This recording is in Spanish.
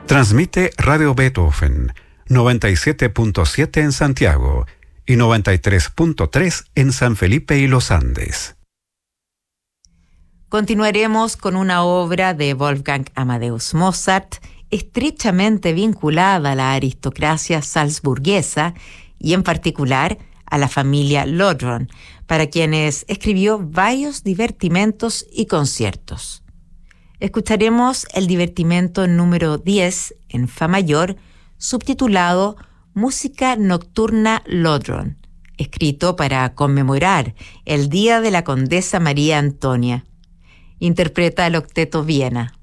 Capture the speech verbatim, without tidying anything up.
Transmite Radio Beethoven, noventa y siete punto siete en Santiago y noventa y tres punto tres en San Felipe y Los Andes. Continuaremos con una obra de Wolfgang Amadeus Mozart, estrechamente vinculada a la aristocracia salzburguesa y en particular a la familia Lodron, para quienes escribió varios divertimentos y conciertos. Escucharemos el divertimento número diez en fa mayor, subtitulado Música Nocturna Lodron, escrito para conmemorar el Día de la Condesa María Antonia. Interpreta el Octeto Viena.